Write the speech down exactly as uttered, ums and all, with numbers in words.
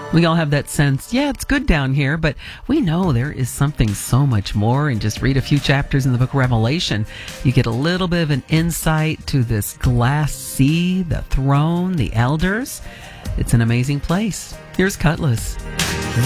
We all have that sense, yeah, it's good down here, but we know there is something so much more. And just read a few chapters in the book of Revelation. You get a little bit of an insight to this glass sea, the throne, the elders. It's an amazing place. Here's Cutlass.